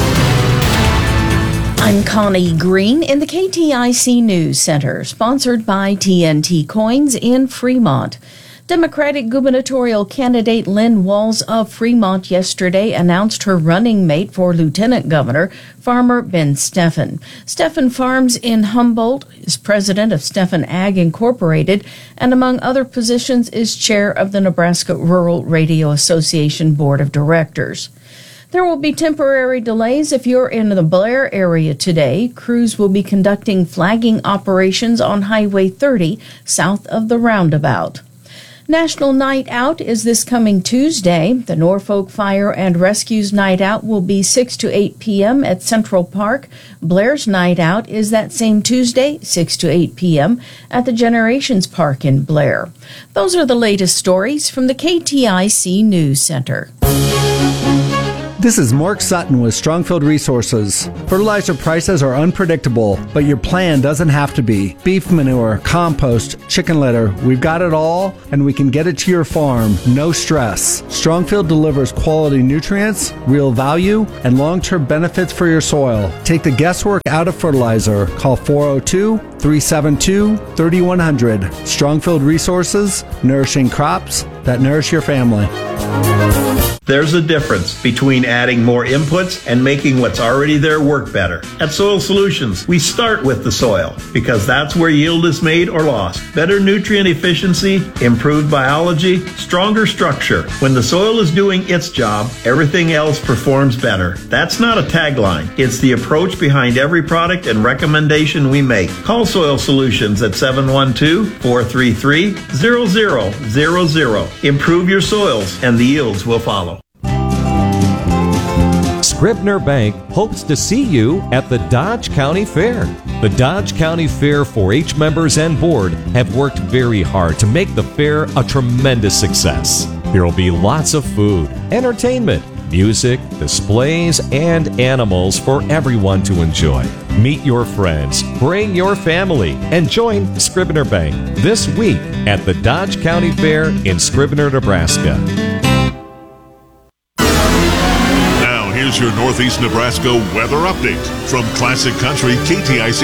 [SPEAKER 9] I'm Connie Green in the K T I C News Center, sponsored by T N T Coins in Fremont. Democratic gubernatorial candidate Lynn Walls of Fremont yesterday announced her running mate for lieutenant governor, farmer Ben Steffen. Steffen farms in Humboldt, is president of Steffen Ag Incorporated, and among other positions is chair of the Nebraska Rural Radio Association Board of Directors. There will be temporary delays if you're in the Blair area today. Crews will be conducting flagging operations on Highway thirty south of the roundabout. National Night Out is this coming Tuesday. The Norfolk Fire and Rescue's Night Out will be six to eight p.m. at Central Park. Blair's Night Out is that same Tuesday, six to eight p.m. at the Generations Park in Blair. Those are the latest stories from the K T I C News Center.
[SPEAKER 4] This is Mark Sutton with Strongfield Resources. Fertilizer prices are unpredictable, but your plan doesn't have to be. Beef manure, compost, chicken litter, we've got it all, and we can get it to your farm, no stress. Strongfield delivers quality nutrients, real value, and long-term benefits for your soil. Take the guesswork out of fertilizer. Call four oh two, three seven two, three one zero zero. Strongfield Resources, nourishing crops that nourish your family.
[SPEAKER 5] There's a difference between adding more inputs and making what's already there work better. At Soil Solutions, we start with the soil because that's where yield is made or lost. Better nutrient efficiency, improved biology, stronger structure. When the soil is doing its job, everything else performs better. That's not a tagline. It's the approach behind every product and recommendation we make. Call Soil Solutions at seven one two, four three three, zero zero zero zero. Improve your soils and the yields will follow.
[SPEAKER 10] Scribner Bank hopes to see you at the Dodge County Fair. The Dodge County Fair four H members and board have worked very hard to make the fair a tremendous success. There will be lots of food, entertainment, music, displays, and animals for everyone to enjoy. Meet your friends, bring your family, and join Scribner Bank this week at the Dodge County Fair in Scribner, Nebraska.
[SPEAKER 3] Here's your Northeast Nebraska weather update from Classic Country K T I C.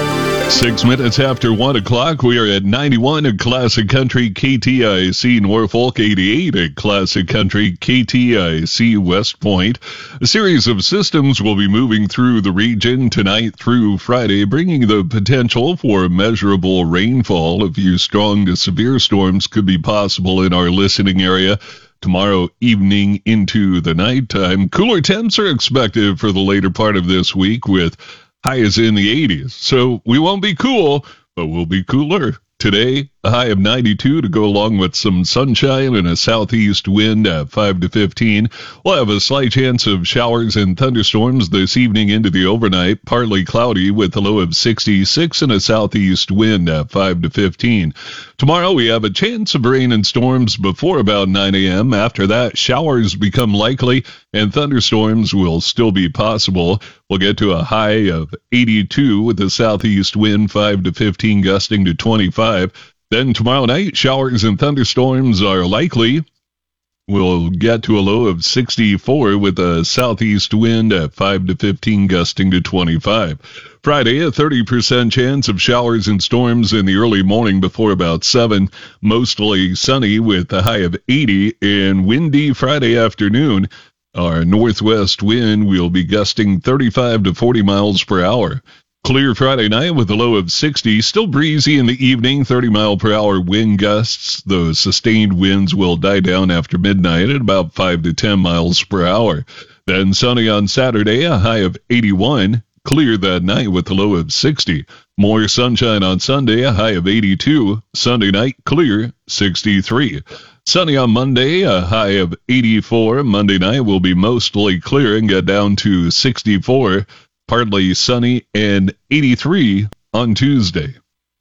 [SPEAKER 2] Six minutes after one o'clock, we are at ninety-one at Classic Country K T I C Norfolk, eighty-eight at Classic Country K T I C West Point. A series of systems will be moving through the region tonight through Friday, bringing the potential for measurable rainfall. A few strong to severe storms could be possible in our listening area tomorrow evening into the nighttime. Cooler temps are expected for the later part of this week with highs in the eighties. So we won't be cool, but we'll be cooler. Today, a high of ninety-two to go along with some sunshine and a southeast wind at five to fifteen. We'll have a slight chance of showers and thunderstorms this evening into the overnight. Partly cloudy with a low of sixty-six and a southeast wind at five to fifteen. Tomorrow, we have a chance of rain and storms before about nine a.m. After that, showers become likely and thunderstorms will still be possible. We'll get to a high of eighty-two with a southeast wind five to fifteen gusting to twenty-five. Then tomorrow night, showers and thunderstorms are likely. We'll get to a low of sixty-four with a southeast wind at five to fifteen gusting to twenty-five. Friday, a thirty percent chance of showers and storms in the early morning before about seven. Mostly sunny with a high of eighty and windy Friday afternoon. Our northwest wind will be gusting thirty-five to forty miles per hour. Clear Friday night with a low of sixty. Still breezy in the evening, thirty mile per hour wind gusts. Those sustained winds will die down after midnight at about five to ten miles per hour. Then sunny on Saturday, a high of eighty-one. Clear that night with a low of sixty. More sunshine on Sunday, a high of eighty-two. Sunday night, clear, sixty-three. Sunny on Monday, a high of eighty-four. Monday night will be mostly clear and get down to sixty-four. Partly sunny and eighty-three on Tuesday.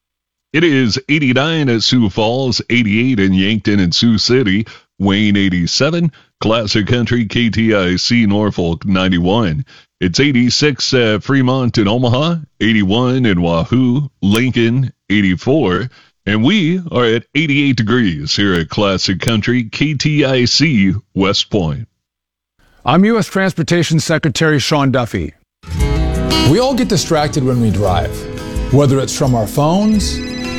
[SPEAKER 2] It is eighty-nine at Sioux Falls, eighty-eight in Yankton and Sioux City, Wayne eighty-seven, Classic Country K T I C Norfolk ninety-one. It's eighty-six at Fremont and Omaha, eighty-one in Wahoo, Lincoln eighty-four, and we are at eighty-eight degrees here at Classic Country K T I C West Point.
[SPEAKER 11] I'm U S Transportation Secretary Sean Duffy. We all get distracted when we drive, whether it's from our phones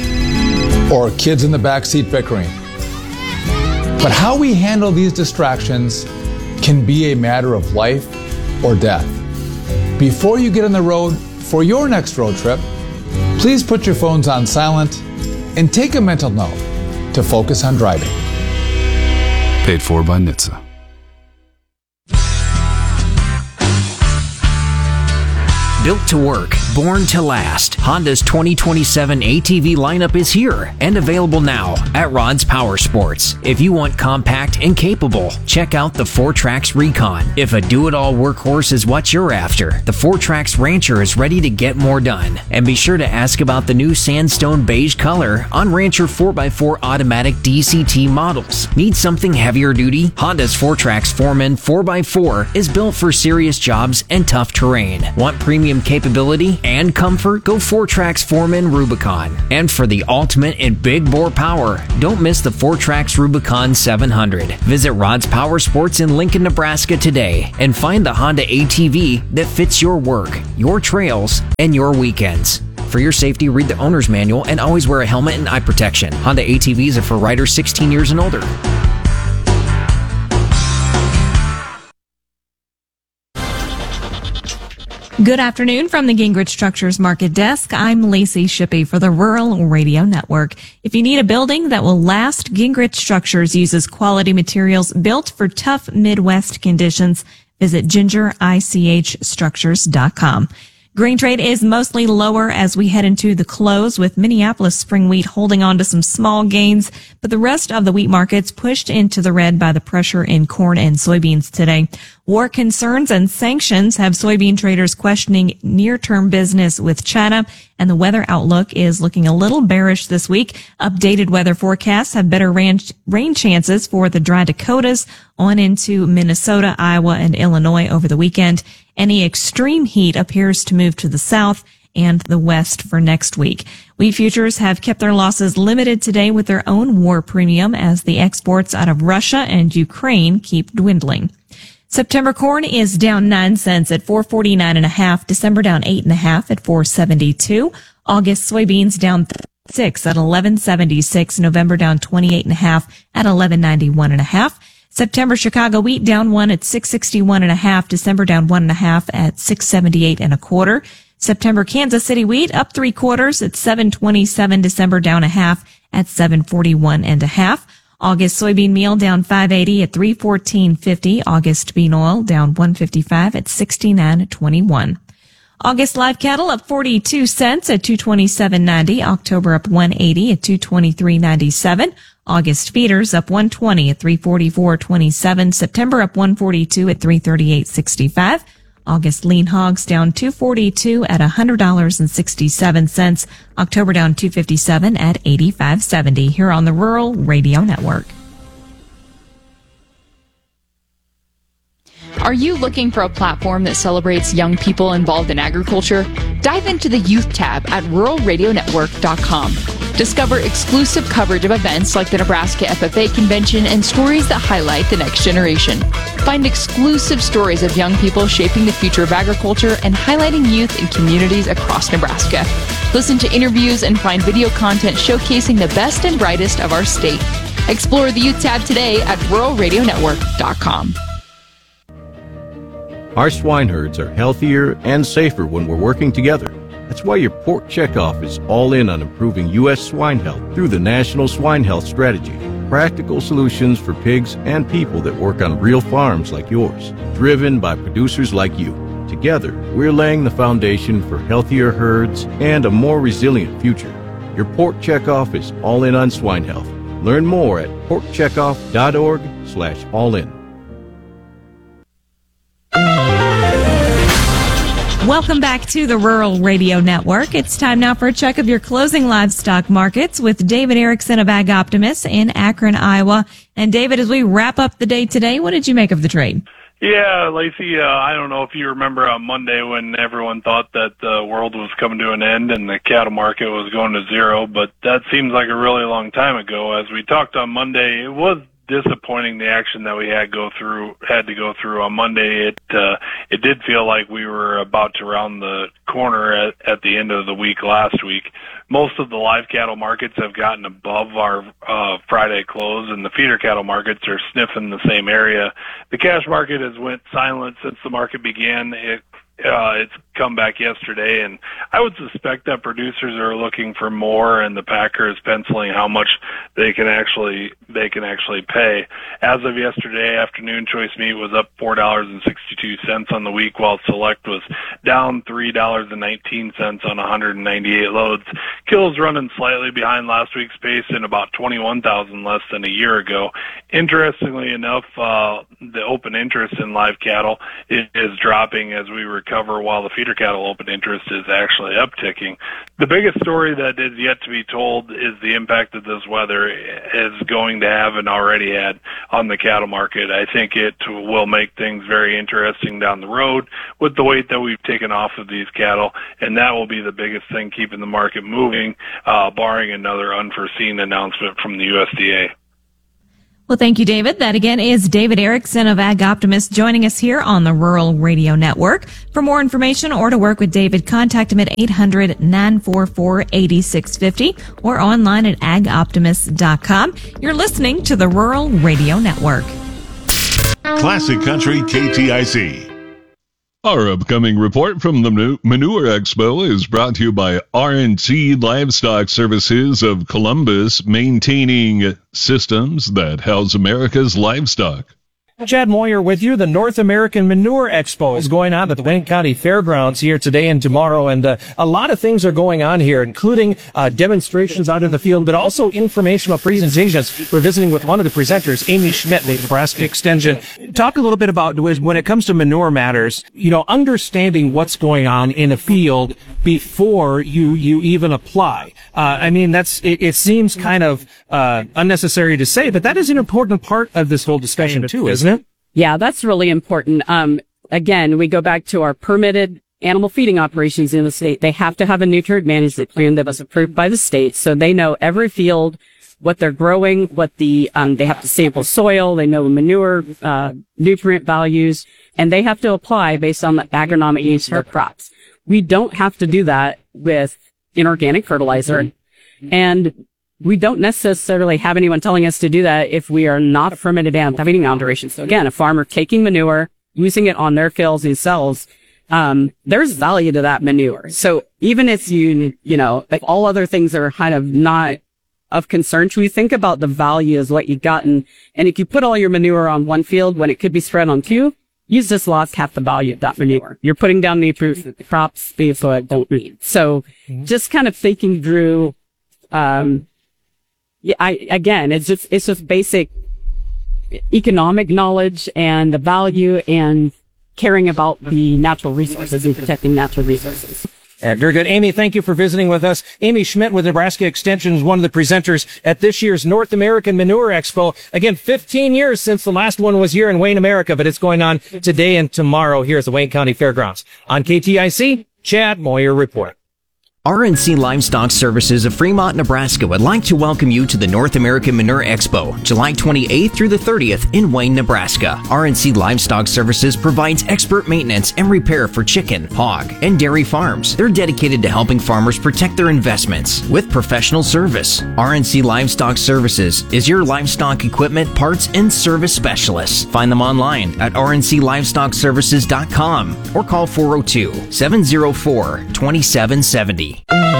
[SPEAKER 11] or kids in the backseat bickering. But how we handle these distractions can be a matter of life or death. Before you get on the road for your next road trip, please put your phones on silent and take a mental note to focus on driving.
[SPEAKER 12] Paid for by N H T S A.
[SPEAKER 1] Built to work, born to last, Honda's twenty twenty-seven A T V lineup is here and available now at Rod's Power Sports. If you want compact and capable, check out the four Trax Recon. If a do-it-all workhorse is what you're after, the four Trax Rancher is ready to get more done. And be sure to ask about the new sandstone beige color on Rancher four by four automatic D C T models. Need something heavier duty? Honda's four Trax Foreman four by four is built for serious jobs and tough terrain. Want premium capability and comfort? Go four Trax Foreman Rubicon. And for the ultimate in big bore power, don't miss the four Trax Rubicon seven hundred. Visit Rod's Power Sports in Lincoln, Nebraska today and find the Honda A T V that fits your work, your trails, and your weekends. For your safety, read the owner's manual and always wear a helmet and eye protection. Honda A T Vs are for riders sixteen years and older.
[SPEAKER 12] Good afternoon from the Gingrich Structures Market Desk. I'm Lacey Shippey for the Rural Radio Network. If you need a building that will last, Gingrich Structures uses quality materials built for tough Midwest conditions. Visit ginger ich structures dot com. Grain trade is mostly lower as we head into the close, with Minneapolis spring wheat holding on to some small gains, but the rest of the wheat markets pushed into the red by the pressure in corn and soybeans today. War concerns and sanctions have soybean traders questioning near-term business with China, and the weather outlook is looking a little bearish this week. Updated weather forecasts have better rain, rain chances for the dry Dakotas on into Minnesota, Iowa, and Illinois over the weekend. Any extreme heat appears to move to the south and the west for next week. Wheat futures have kept their losses limited today with their own war premium as the exports out of Russia and Ukraine keep dwindling. September corn is down nine cents at four forty-nine and a half. December down eight and a half at four seventy-two. August soybeans down six at eleven seventy-six. November down twenty-eight and a half at eleven ninety-one and a half. September Chicago wheat down one at six sixty-one and a half. December down one and a half at six seventy-eight and a quarter. September Kansas City wheat up three quarters at seven twenty-seven. December down a half at seven forty-one and a half. August soybean meal down five eighty at three fourteen fifty. August bean oil down one fifty-five at sixty-nine twenty-one. August live cattle up forty-two cents at two twenty-seven ninety. October up one eighty at two twenty-three ninety-seven. August feeders up one twenty at three forty-four twenty-seven. September up one forty-two at three thirty-eight sixty-five. August lean hogs down two forty-two at one hundred dollars and sixty-seven cents. October down two fifty-seven at eighty-five seventy. Here on the Rural Radio Network.
[SPEAKER 13] Are you looking for a platform that celebrates young people involved in agriculture? Dive into the Youth tab at rural radio network dot com. Discover exclusive coverage of events like the Nebraska F F A Convention and stories that highlight the next generation. Find exclusive stories of young people shaping the future of agriculture and highlighting youth in communities across Nebraska. Listen to interviews and find video content showcasing the best and brightest of our state. Explore the Youth tab today at rural radio network dot com.
[SPEAKER 14] Our swine herds are healthier and safer when we're working together. That's why your pork checkoff is all in on improving U S swine health through the National Swine Health Strategy. Practical solutions for pigs and people that work on real farms like yours, driven by producers like you. Together, we're laying the foundation for healthier herds and a more resilient future. Your pork checkoff is all in on swine health. Learn more at pork checkoff dot org slash all in.
[SPEAKER 12] Welcome back to the Rural Radio Network. It's time now for a check of your closing livestock markets with David Erickson of Ag Optimist in Akron, Iowa. And David, as we wrap up the day today, what did you make of the trade?
[SPEAKER 15] Yeah, Lacey, uh, I don't know if you remember on Monday when everyone thought that the world was coming to an end and the cattle market was going to zero, but that seems like a really long time ago. As we talked on Monday, it was disappointing, the action that we had go through had to go through on Monday. It uh, it did feel like we were about to round the corner at, at the end of the week last week. Most of the live cattle markets have gotten above our uh, Friday close, and the feeder cattle markets are sniffing the same area. The cash market has went silent since the market began. It Uh, it's come back yesterday, and I would suspect that producers are looking for more, and the packer is penciling how much they can actually they can actually pay. As of yesterday afternoon, choice meat was up four dollars and sixty-two cents on the week, while select was down three dollars and nineteen cents on one hundred ninety-eight loads. Kills running slightly behind last week's pace and about twenty-one thousand less than a year ago. Interestingly enough, uh, the open interest in live cattle is, is dropping as we recover, while the feeder cattle open interest is actually upticking. The biggest story that is yet to be told is the impact that this weather is going to have and already had on the cattle market. I think it will make things very interesting down the road with the weight that we've taken off of these cattle, and that will be the biggest thing keeping the market moving, uh, barring another unforeseen announcement from the U S D A.
[SPEAKER 12] Well, thank you, David. That again is David Erickson of Ag Optimist joining us here on the Rural Radio Network. For more information or to work with David, contact him at eight hundred, nine four four, eight six five zero or online at ag optimist dot com. You're listening to the Rural Radio Network.
[SPEAKER 3] Classic Country K T I C.
[SPEAKER 2] Our upcoming report from the Manure Expo is brought to you by R and C Livestock Services of Columbus, maintaining systems that house America's livestock.
[SPEAKER 8] Chad Moyer with you. The North American Manure Expo is going on at the Wayne County Fairgrounds here today and tomorrow, and uh, a lot of things are going on here, including uh, demonstrations out in the field, but also informational presentations. We're visiting with one of the presenters, Amy Schmidt with Nebraska Extension. Talk a little bit about, when it comes to manure matters, you know, understanding what's going on in a field before you you even apply. Uh, I mean, that's it, it seems kind of uh, unnecessary to say, but that is an important part of this whole discussion too, isn't it?
[SPEAKER 6] Yeah, that's really important. Um, again, we go back to our permitted animal feeding operations in the state. They have to have a nutrient management plan that was approved by the state, so they know every field, what they're growing, what the um, they have to sample soil, they know manure uh, nutrient values, and they have to apply based on the agronomic needs of their crops. We don't have to do that with inorganic fertilizer, and we don't necessarily have anyone telling us to do that if we are not a permitted animal feeding operation. So again, a farmer taking manure, using it on their fields themselves, um, there's value to that manure. So even if you, you know, like all other things are kind of not of concern to you, think about the value is what you've gotten. And if you put all your manure on one field when it could be spread on two, you just lost half the value of that manure. You're putting down nutrients that the crops don't need. So just kind of thinking through, um, Yeah, I, again, it's just, it's just basic economic knowledge and the value and caring about the natural resources and protecting natural resources.
[SPEAKER 8] Uh, very good. Amy, thank you for visiting with us. Amy Schmidt with Nebraska Extension is one of the presenters at this year's North American Manure Expo. Again, fifteen years since the last one was here in Wayne, America, but it's going on today and tomorrow here at the Wayne County Fairgrounds. On K T I C, Chad Moyer report.
[SPEAKER 1] R and C Livestock Services of Fremont, Nebraska would like to welcome you to the North American Manure Expo, July twenty-eighth through the thirtieth in Wayne, Nebraska. R and C Livestock Services provides expert maintenance and repair for chicken, hog, and dairy farms. They're dedicated to helping farmers protect their investments with professional service. R and C Livestock Services is your livestock equipment, parts, and service specialist. Find them online at r n c livestock services dot com or call four oh two, seven oh four, two seven seven oh.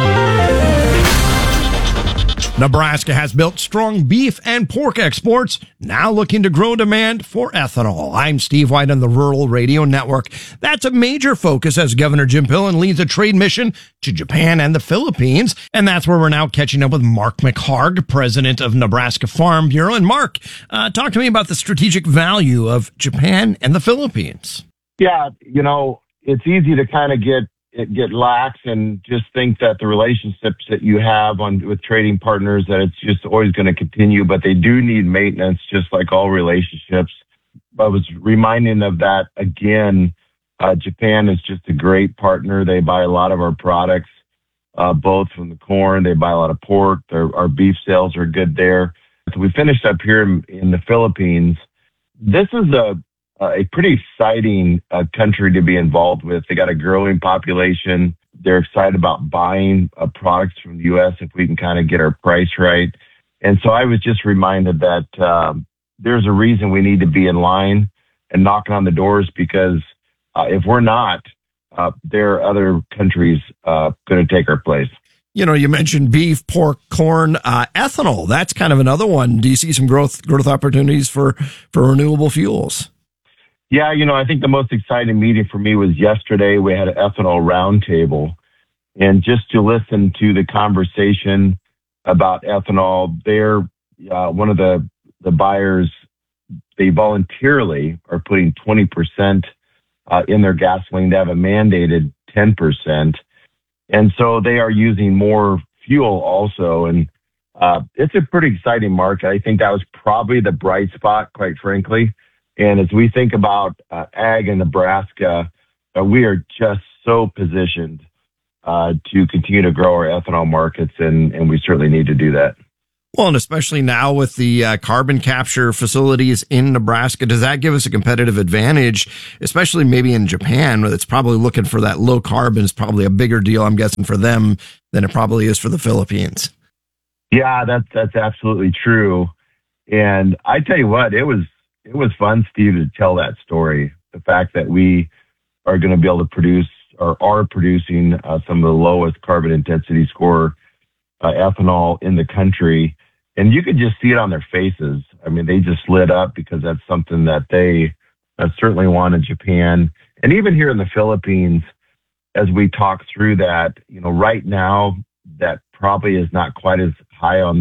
[SPEAKER 7] Nebraska has built strong beef and pork exports, now looking to grow demand for ethanol. I'm Steve White on the Rural Radio Network. That's a major focus as Governor Jim Pillen leads a trade mission to Japan and the Philippines. And that's where we're now catching up with Mark McHarg, president of Nebraska Farm Bureau. And Mark, uh, talk to me about the strategic value of Japan and the Philippines.
[SPEAKER 16] Yeah, you know, it's easy to kind of get It get lax and just think that the relationships that you have on with trading partners, that it's just always going to continue, but they do need maintenance, just like all relationships. I was reminding of that again. Uh, Japan is just a great partner. They buy a lot of our products, uh, both from the corn. They buy a lot of pork. Their, our beef sales are good there. So we finished up here in, in the Philippines. This is a Uh, a pretty exciting uh, country to be involved with. They got a growing population. They're excited about buying uh, products from the U S if we can kind of get our price right. And so I was just reminded that um, there's a reason we need to be in line and knocking on the doors, because uh, if we're not, uh, there are other countries uh, going to take our place.
[SPEAKER 7] You know, you mentioned beef, pork, corn, uh, ethanol. That's kind of another one. Do you see some growth growth opportunities for, for renewable fuels?
[SPEAKER 16] Yeah, you know, I think the most exciting meeting for me was yesterday. We had an ethanol roundtable. And just to listen to the conversation about ethanol, they're uh, one of the, the buyers, they voluntarily are putting twenty percent uh, in their gasoline. They have a mandated ten percent. And so they are using more fuel also. And uh, it's a pretty exciting market. I think that was probably the bright spot, quite frankly. And as we think about uh, ag in Nebraska, uh, we are just so positioned uh, to continue to grow our ethanol markets, and, and we certainly need to do that.
[SPEAKER 7] Well, and especially now with the uh, carbon capture facilities in Nebraska, does that give us a competitive advantage, especially maybe in Japan, where it's probably looking for that low carbon is probably a bigger deal, I'm guessing, for them than it probably is for the Philippines?
[SPEAKER 16] Yeah, that's, that's absolutely true. And I tell you what, it was, it was fun, Steve, to tell that story. The fact that we are going to be able to produce or are producing uh, some of the lowest carbon intensity score uh, ethanol in the country. And you could just see it on their faces. I mean, they just lit up because that's something that they uh, certainly want in Japan. And even here in the Philippines, as we talk through that, you know, right now, that probably is not quite as high on